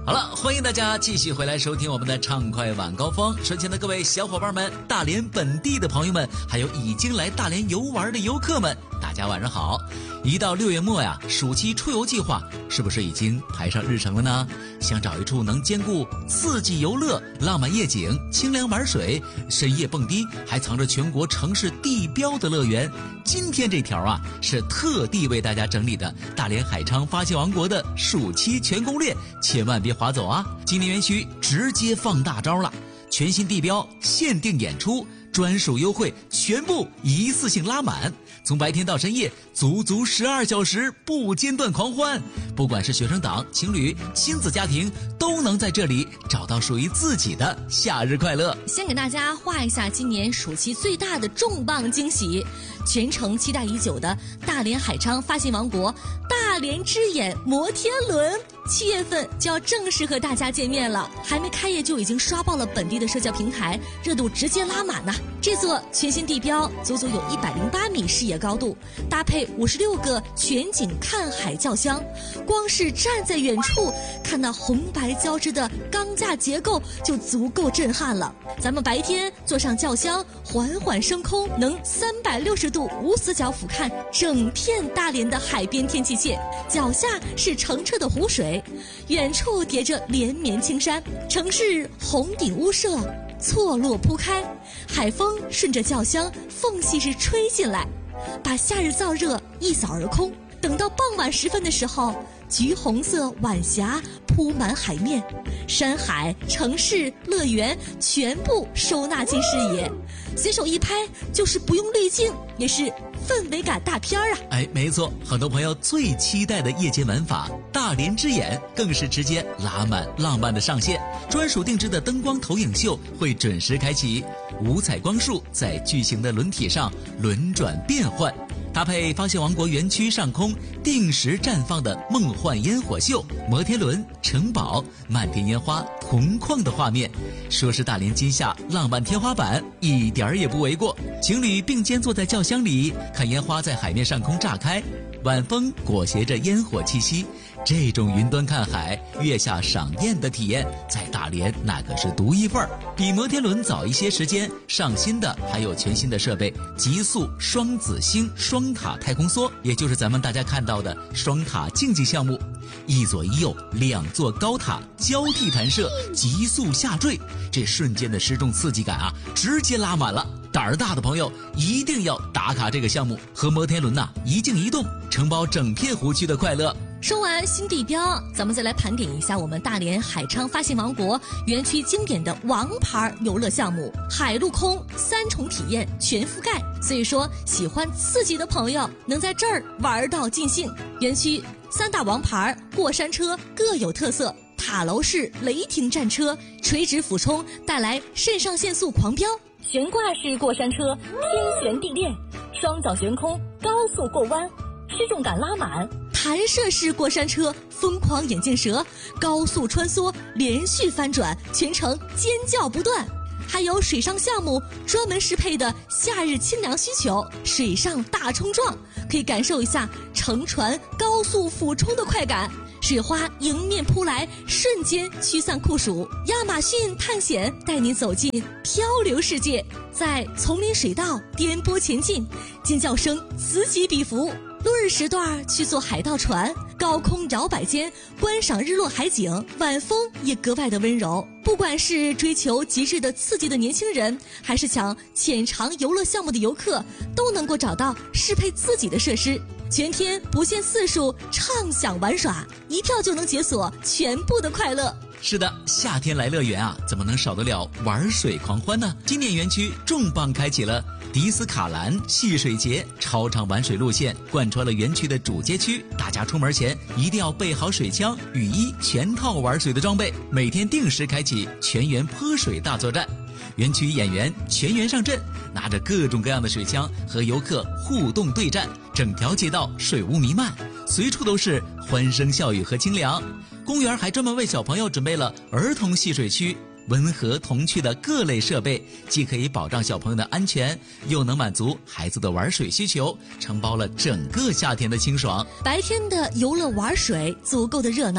好了，欢迎大家继续回来收听我们的畅快晚高峰。身前的各位小伙伴们，大连本地的朋友们，还有已经来大连游玩的游客们，大家晚上好。一到6月末呀，暑期出游计划是不是已经排上日程了呢？想找一处能兼顾刺激游乐、浪漫夜景、清凉玩水、深夜蹦迪，还藏着全国城市地标的乐园。今天这条啊，是特地为大家整理的大连海昌发现王国的暑期全攻略，千万别划走啊！今年园区直接放大招了，全新地标、限定演出、专属优惠，全部一次性拉满。从白天到深夜，足足12小时不间断狂欢。不管是学生党、情侣、亲子家庭，都能在这里找到属于自己的夏日快乐。 先给大家画一下今年暑期最大的重磅惊喜，全城期待已久的大连海昌发现王国大连之眼摩天轮，7月份就要正式和大家见面了。还没开业就已经刷爆了本地的社交平台，热度直接拉满呐！这座全新地标足足有108米视野高度，搭配56个全景看海轿厢，光是站在远处看那红白交织的钢架结构就足够震撼了。咱们白天坐上轿厢，缓缓升空，能360度无死角俯瞰整片大连的海边天际线，脚下是澄澈的湖水，远处叠着连绵青山，城市红顶屋舍错落铺开，海风顺着轿厢缝隙是吹进来，把夏日燥热一扫而空。等到傍晚时分的时候，橘红色晚霞铺满海面，山海、城市、乐园全部收纳进视野，随手一拍就是不用滤镜，也是氛围感大片啊！ 没错，很多朋友最期待的夜间玩法大连之眼更是直接拉满浪漫的上线，专属定制的灯光投影秀会准时开启，五彩光束在巨型的轮体上轮转变换，搭配发现王国园区上空定时绽放的梦幻烟火秀、摩天轮、城堡、漫天烟花同框的画面，说是大连今夏浪漫天花板一点儿也不为过。情侣并肩坐在轿厢里，看烟花在海面上空炸开，晚风裹挟着烟火气息，这种云端看海、月下赏艳的体验，在大连那可是独一份儿。比摩天轮早一些时间上新的还有全新的设备极速双子星双塔太空梭，也就是咱们大家看到的双塔竞技项目，一左一右2座高塔交替弹射，急速下坠，这瞬间的失重刺激感啊，直接拉满了。胆儿大的朋友一定要打卡这个项目，和摩天轮一静一动，承包整片湖区的快乐。 说完新地标，咱们再来盘点一下我们大连海昌发现王国园区经典的王牌游乐项目，海陆空3重体验全覆盖，所以说喜欢刺激的朋友能在这儿玩到尽兴。园区3大王牌过山车各有特色，塔楼式雷霆战车垂直俯冲带来肾上腺素狂飙，悬挂式过山车天旋地裂，双脚悬空高速过弯，失重感拉满，弹射式过山车疯狂眼镜蛇高速穿梭连续翻转，全程尖叫不断。还有水上项目专门适配的夏日清凉需求，水上大冲撞，可以感受一下乘船高速俯冲的快感，水花迎面扑来，瞬间驱散酷暑。亚马逊探险带你走进漂流世界，在丛林水道颠簸前进，尖叫声此起彼伏。落日时段去坐海盗船，高空摇摆间观赏日落海景，晚风也格外的温柔。不管是追求极致的刺激的年轻人，还是想浅尝游乐项目的游客，都能够找到适配自己的设施，全天不限次数畅享玩耍，一票就能解锁全部的快乐。 是的，夏天来乐园怎么能少得了玩水狂欢呢？今年园区重磅开启了迪斯卡兰戏水节超长玩水路线，贯穿了园区的主街区，大家出门前一定要备好水枪、雨衣，全套玩水的装备。每天定时开启全员泼水大作战，园区演员全员上阵，拿着各种各样的水枪和游客互动对战，整条街道水雾弥漫，随处都是欢声笑语和清凉。公园还专门为小朋友准备了儿童戏水区，温和童趣的各类设备，既可以保障小朋友的安全，又能满足孩子的玩水需求，承包了整个夏天的清爽。 白天的游乐玩水足够的热闹，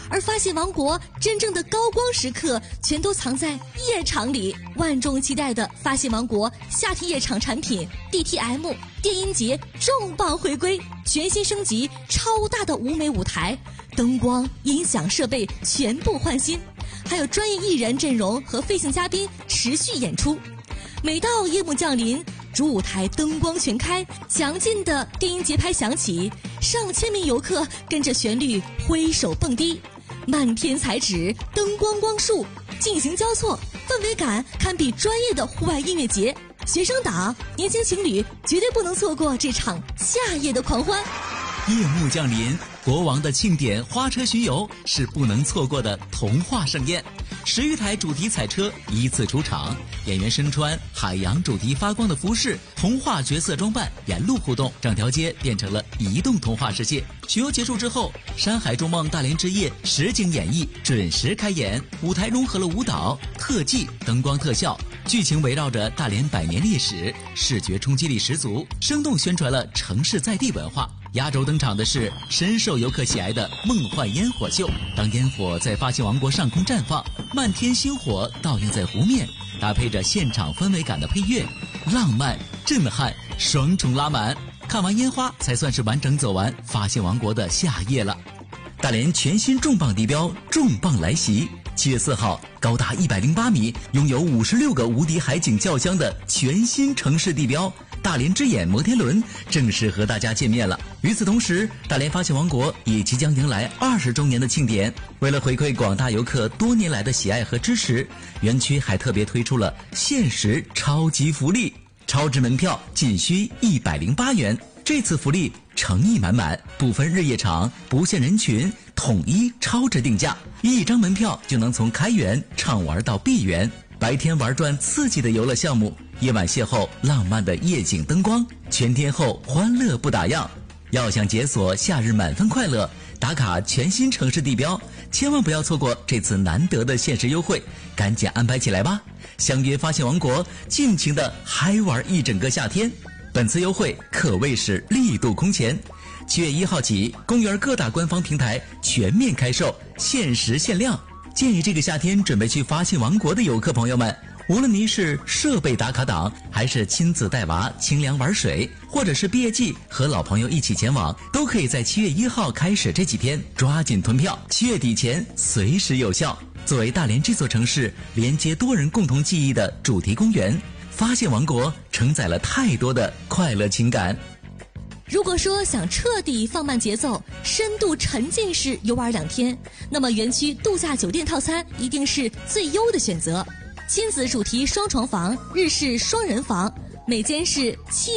而发现王国真正的高光时刻全都藏在夜场里。万众期待的发现王国夏天夜场产品 DTM 电音节重磅回归，全新升级，超大的舞美舞台，灯光音响设备全部换新，还有专业艺人阵容和飞行嘉宾持续演出。每到夜幕降临，主舞台灯光全开，强劲的电音节拍响起，上千名游客跟着旋律挥手蹦迪，漫天彩纸，灯光光束进行交错，氛围感堪比专业的户外音乐节。学生党、年轻情侣绝对不能错过这场夏夜的狂欢。 夜幕降临，国王的庆典花车巡游是不能错过的童话盛宴。10余台主题彩车依次出场，演员身穿海洋主题发光的服饰，童话角色装扮，沿路互动，整条街变成了移动童话世界。巡游结束之后，山海筑梦大连之夜实景演绎准时开演，舞台融合了舞蹈、特技、灯光特效，剧情围绕着大连100年历史，视觉冲击力十足，生动宣传了城市在地文化。压轴登场的是深受游客喜爱的梦幻烟火秀。当烟火在发现王国上空绽放，漫天星火倒映在湖面，搭配着现场氛围感的配乐，浪漫、震撼双重拉满。看完烟花才算是完整走完发现王国的夏夜了。大连全新重磅地标重磅来袭，7月4号，高达108米，拥有56个无敌海景轿厢的全新城市地标大连之眼摩天轮正式和大家见面了。与此同时，大连发现王国也即将迎来20周年的庆典。为了回馈广大游客多年来的喜爱和支持，园区还特别推出了限时超级福利，超值门票仅需108元。这次福利诚意满满，不分日夜场，不限人群，统一超值定价，1张门票就能从开园畅玩到闭园。白天玩转刺激的游乐项目，夜晚邂逅浪漫的夜景灯光，全天候欢乐不打烊。要想解锁夏日满分快乐，打卡全新城市地标，千万不要错过这次难得的限时优惠，赶紧安排起来吧！相约发现王国，尽情的嗨玩一整个夏天。本次优惠可谓是力度空前，7月1号起，公园各大官方平台全面开售，限时限量。建议这个夏天准备去发现王国的游客朋友们，无论您是设备打卡党，还是亲自带娃清凉玩水，或者是毕业季和老朋友一起前往，都可以在7月1号开始这几天抓紧囤票，7月底前随时有效。作为大连这座城市连接多人共同记忆的主题公园，发现王国承载了太多的快乐情感。 如果说想彻底放慢节奏，深度沉浸式游玩2天，那么园区度假酒店套餐一定是最优的选择。亲子主题双床房、日式双人房，每间是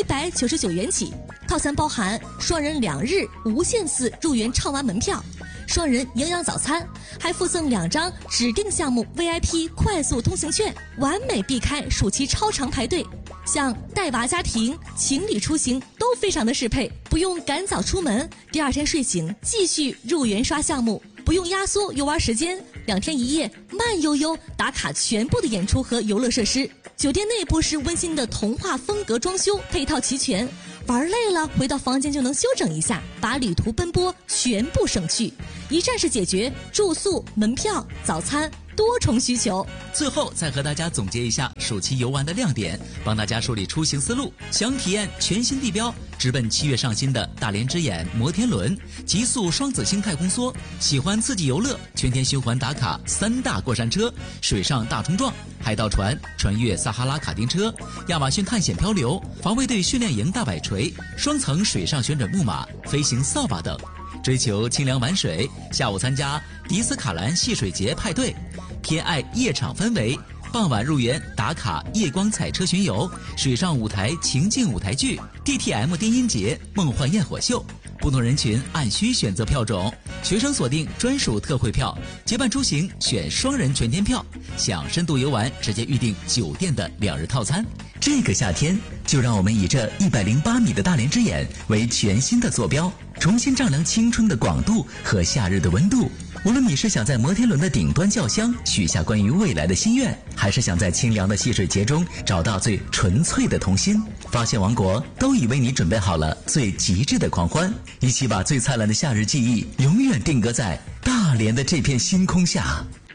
799元起，套餐包含双人2日无限次入园畅玩门票，双人营养早餐，还附赠2张指定项目 VIP 快速通行券，完美避开暑期超长排队。像带娃家庭、情侣出行都非常的适配，不用赶早出门，第2天睡醒继续入园刷项目，不用压缩游玩时间，2天1夜慢悠悠打卡全部的演出和游乐设施。酒店内部是温馨的童话风格装修，配套齐全，玩累了回到房间就能休整一下，把旅途奔波全部省去，一站式解决住宿、门票、早餐多重需求。 最后再和大家总结一下暑期游玩的亮点，帮大家梳理出行思路。想体验全新地标，直奔7月上新的大连之眼摩天轮、极速双子星太空梭；喜欢刺激游乐，全天循环打卡3大过山车、水上大冲撞、海盗船、穿越撒哈拉卡丁车、亚马逊探险漂流、防卫队训练营大摆锤、双层水上旋转木马、飞行扫把等。追求清凉玩水，下午参加迪斯卡兰戏水节派对，偏爱夜场氛围，傍晚入园打卡夜光彩车巡游、水上舞台情境舞台剧、DTM 电音节、梦幻焰火秀。不同人群按需选择票种，学生锁定专属特惠票，结伴出行选双人全天票，想深度游玩直接预订酒店的2日套餐。这个夏天，就让我们以这108米的大连之眼为全新的坐标，重新丈量青春的广度和夏日的温度。 无论你是想在摩天轮的顶端叫香，许下关于未来的心愿，还是想在清凉的戏水节中找到最纯粹的童心，发现王国都已为你准备好了最极致的狂欢。一起把最灿烂的夏日记忆永远定格在大连的这片星空下。